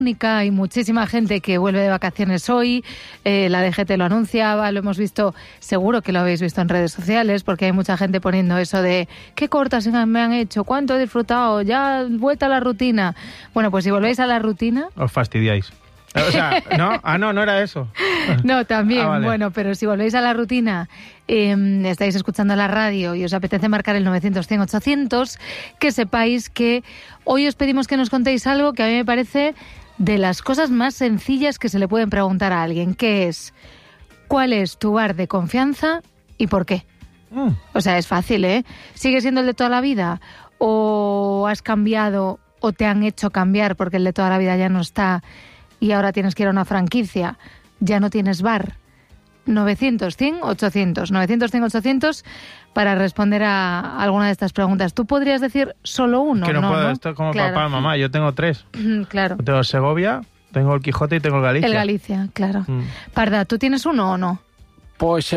Hay muchísima gente que vuelve de vacaciones hoy, la DGT lo anunciaba, lo hemos visto, seguro que lo habéis visto en redes sociales, porque hay mucha gente poniendo eso de qué cortas me han hecho, cuánto he disfrutado, ya vuelta a la rutina. Bueno, pues si volvéis a la rutina... Os fastidiáis. O sea, ¿no? No era eso. No, también, vale. Bueno, pero si volvéis a la rutina, estáis escuchando la radio y os apetece marcar el 900-100-800, que sepáis que hoy os pedimos que nos contéis algo que a mí me parece de las cosas más sencillas que se le pueden preguntar a alguien, que es, ¿cuál es tu bar de confianza y por qué? O sea, es fácil, ¿eh? ¿Sigue siendo el de toda la vida? ¿O has cambiado o te han hecho cambiar porque el de toda la vida ya no está y ahora tienes que ir a una franquicia? Ya no tienes bar. 900-100-800. 900-100-800 para responder a alguna de estas preguntas. ¿Tú podrías decir solo uno? Que no puedo, ¿no? esto es como Claro. papá, mamá. Yo tengo 3. Claro. Tengo el Segovia, tengo el Quijote y tengo el Galicia. El Galicia, claro. Parda, ¿tú tienes uno o no? Pues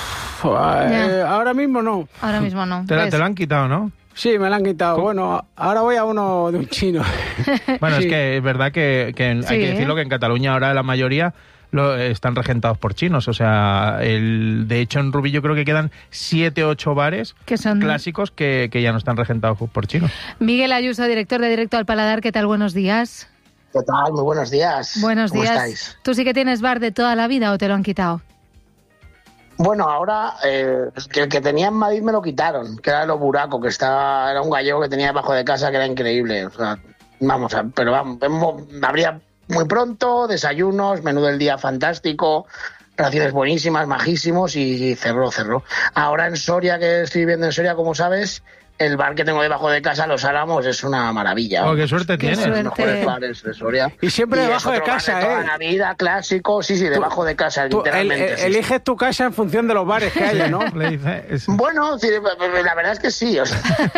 ahora mismo no. Ahora mismo no. Te ¿Ves? lo han quitado, ¿no? Sí, me lo han quitado. ¿Cómo? Bueno, ahora voy a uno de un chino. Bueno, Sí. es que es verdad que hay Sí, que decirlo que en Cataluña ahora la mayoría están regentados por chinos. O sea, de hecho en Rubí yo creo que quedan 7 o 8 bares Que son clásicos que ya no están regentados por chinos. Miguel Ayuso, director de Directo al Paladar, ¿qué tal? Buenos días. ¿Qué tal? Muy buenos días. Buenos ¿Cómo días. estáis? ¿Tú sí que tienes bar de toda la vida o te lo han quitado? Bueno, ahora el que tenía en Madrid me lo quitaron, que era el Buraco, era un gallego que tenía debajo de casa que era increíble. O sea, pero abría muy pronto, desayunos, menú del día fantástico, raciones buenísimas, majísimos y cerró. Ahora en Soria, que estoy viviendo en Soria, como sabes, el bar que tengo debajo de casa, Los Álamos, es una maravilla. Oh, qué suerte Qué tienes. suerte. Los mejores bares de Soria. Y siempre es debajo de otro bar casa, de toda ¿eh? la vida, clásico, sí, debajo de casa, Tú literalmente. sí. eliges tu casa en función de los bares que haya, ¿no? Le dice, Bueno, sí, la verdad es que sí. O sea,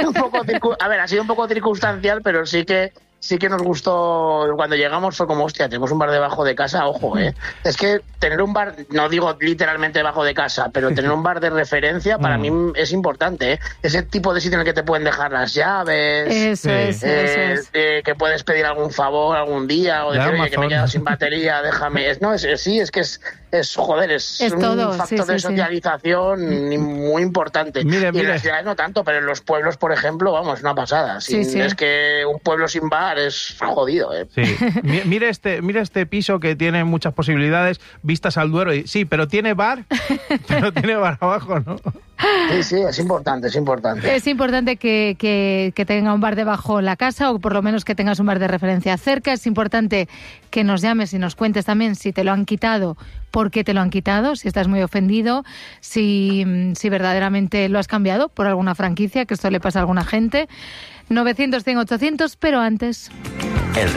ha sido un poco circunstancial, pero sí que nos gustó. Cuando llegamos fue como, hostia, tenemos un bar debajo de casa, ojo, ¿eh? Es que tener un bar, no digo literalmente debajo de casa, pero tener un bar de referencia para mí es importante, ¿eh? Ese tipo de sitio en el que te pueden dejar las llaves. Eso es. Que puedes pedir algún favor algún día, o De decir, oye, que me he Amazon. quedado sin batería, déjame. Es un todo, factor de sí. socialización muy importante. Mire. Y en las ciudades no tanto, pero en los pueblos, por ejemplo, vamos, una pasada. Sí. Es que un pueblo sin bar es jodido, ¿eh? Sí. Mire este piso que tiene muchas posibilidades, vistas al Duero. Sí, pero tiene bar, pero tiene bar abajo, ¿no? Sí, es importante. Es importante que tenga un bar debajo la casa o por lo menos que tengas un bar de referencia cerca. Es importante que nos llames y nos cuentes también si te lo han quitado, por qué te lo han quitado, si estás muy ofendido, si verdaderamente lo has cambiado por alguna franquicia, que esto le pasa a alguna gente. 900-100-800, pero antes...